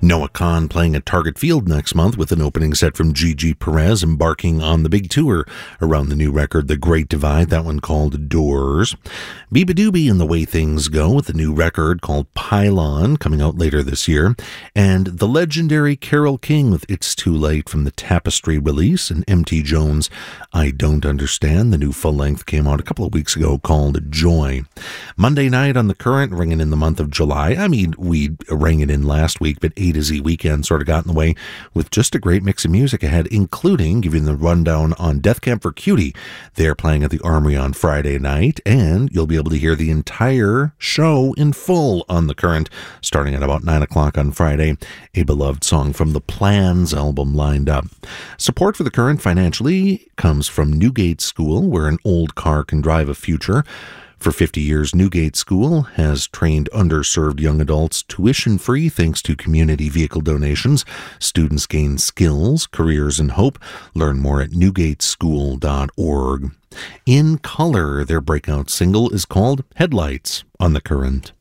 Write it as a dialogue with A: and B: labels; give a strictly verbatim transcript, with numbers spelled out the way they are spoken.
A: Noah Kahan playing at Target Field next month with an opening set from Gigi Perez, embarking on the big tour around the new record, The Great Divide, that one called Doors. Beabadoobee and The Way Things Go with a new record called Pylon coming out later this year. And the legendary Carole King with It's Too Late from the Tapestry release, and M T Jones' I Don't Understand. The new full-length came out a couple of weeks ago called Joy. Monday night on The Current, ringing in the month of July. I mean, we rang it in last week, but A to Z Weekend sort of got in the way with just a great mix of music ahead, including giving the rundown on Death Camp for Cutie. They're playing at the Armory on Friday night, and you'll be able to hear the entire show in full on The Current, starting at about nine o'clock on Friday. A beloved song from the Plans album lined up. Support for The Current financially comes from Newgate School, where an old car can drive a future. For fifty years, Newgate School has trained underserved young adults tuition-free thanks to community vehicle donations. Students gain skills, careers, and hope. Learn more at newgate school dot org. In Color, their breakout single is called Headlights on The Current.